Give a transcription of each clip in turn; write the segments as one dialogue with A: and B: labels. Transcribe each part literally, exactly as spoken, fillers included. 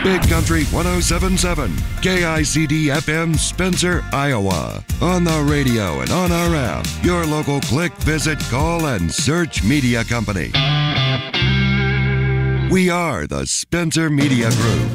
A: Big Country one oh seven point seven, K I C D F M, Spencer, Iowa. On the radio and on our app. Your local click, visit, call, and search media company. We are the Spencer Media Group.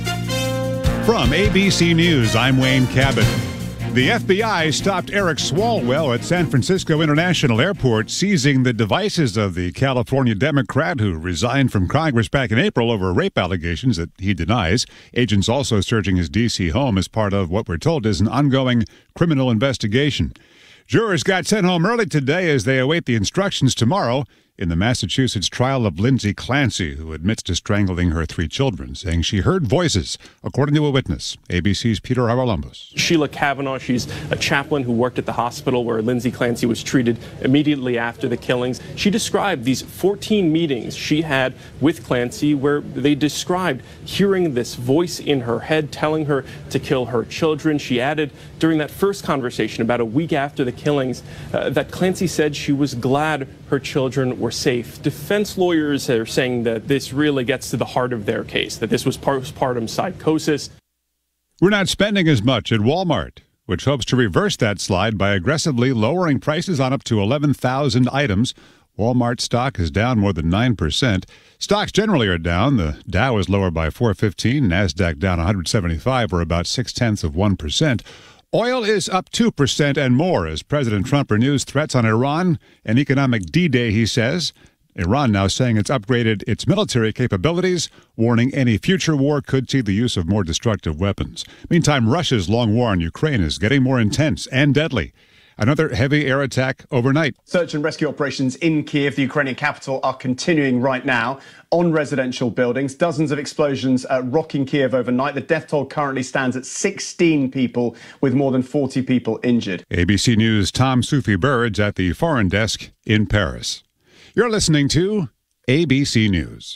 B: From A B C News, I'm Wayne Cabot. The F B I stopped Eric Swalwell at San Francisco International Airport, seizing the devices of the California Democrat who resigned from Congress back in April over rape allegations that he denies. Agents also searching his D C home as part of what we're told is an ongoing criminal investigation. Jurors got sent home early today as they await the instructions tomorrow in the Massachusetts trial of Lindsay Clancy, who admits to strangling her three children, saying she heard voices, according to a witness. A B C's Peter Haralambos.
C: Sheila Kavanaugh, she's a chaplain who worked at the hospital where Lindsay Clancy was treated immediately after the killings. She described these fourteen meetings she had with Clancy where they described hearing this voice in her head telling her to kill her children. She added during that first conversation about a week after the killings uh, that Clancy said she was glad her children were safe. Defense lawyers are saying that this really gets to the heart of their case, that this was postpartum psychosis.
B: We're not spending as much at Walmart, which hopes to reverse that slide by aggressively lowering prices on up to eleven thousand items. Walmart stock is down more than nine percent. Stocks generally are down. The Dow is lower by four fifteen, NASDAQ down one hundred seventy-five, or about six-tenths of one percent. Oil is up two percent and more as President Trump renews threats on Iran, an economic D-Day, he says. Iran now saying it's upgraded its military capabilities, warning any future war could see the use of more destructive weapons. Meantime, Russia's long war on Ukraine is getting more intense and deadly. Another heavy air attack overnight.
D: Search and rescue operations in Kiev, the Ukrainian capital, are continuing right now on residential buildings. Dozens of explosions uh, rocking Kiev overnight. The death toll currently stands at sixteen people, with more than forty people injured.
B: A B C News' Tom Sufi Birds at the foreign desk in Paris. You're listening to A B C News.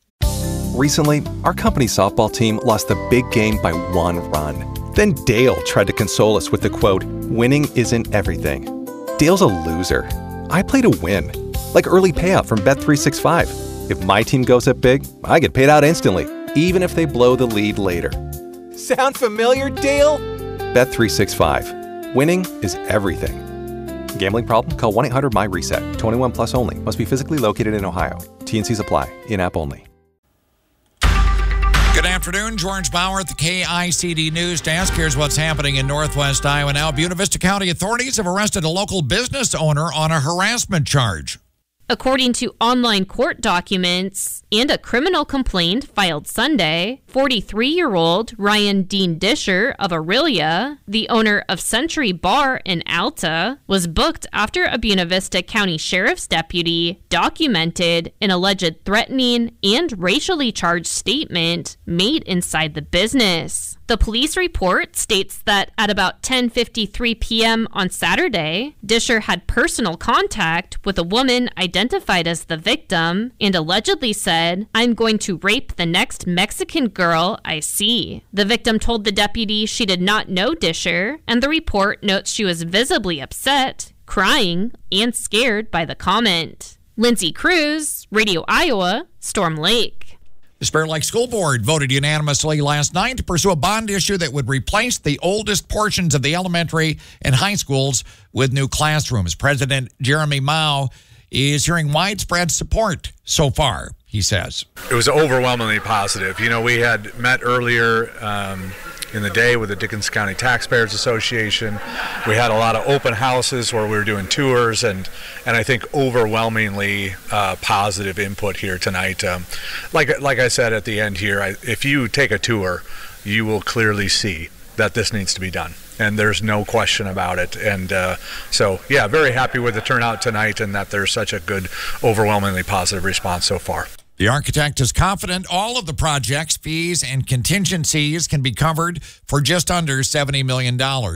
E: Recently, our company's softball team lost the big game by one run. Then Dale tried to console us with the quote, "Winning isn't everything." Dale's a loser. I play to win, like early payout from Bet three sixty-five. If my team goes up big, I get paid out instantly, even if they blow the lead later. Sound familiar, Dale? Bet three sixty-five. Winning is everything. Gambling problem? Call one eight hundred M Y reset. twenty-one plus only. Must be physically located in Ohio. T and Cs apply. In-app only.
F: Good afternoon. George Bauer at the K I C D News Desk. Here's what's happening in Northwest Iowa now. Buena Vista County authorities have arrested a local business owner on a harassment charge.
G: According to online court documents and a criminal complaint filed Sunday, forty-three-year-old Ryan Dean Disher of Aurelia, the owner of Century Bar in Alta, was booked after a Buena Vista County Sheriff's deputy documented an alleged threatening and racially charged statement made inside the business. The police report states that at about ten fifty-three p.m. on Saturday, Disher had personal contact with a woman identified as the victim and allegedly said, "I'm going to rape the next Mexican girl I see." The victim told the deputy she did not know Disher, and the report notes she was visibly upset, crying, and scared by the comment. Lindsay Cruz, Radio Iowa, Storm Lake.
F: The Spirit Lake School Board voted unanimously last night to pursue a bond issue that would replace the oldest portions of the elementary and high schools with new classrooms. President Jeremy Mao is hearing widespread support so far, he says.
H: It was overwhelmingly positive. You know, we had met earlier um, in the day with the Dickens County Taxpayers Association. We had a lot of open houses where we were doing tours, and, and I think overwhelmingly uh, positive input here tonight. Um, like, like I said at the end here, I, if you take a tour, you will clearly see that this needs to be done. And there's no question about it. And uh, so, yeah, very happy with the turnout tonight and that there's such a good, overwhelmingly positive response so far.
F: The architect is confident all of the project's fees and contingencies can be covered for just under seventy million dollars.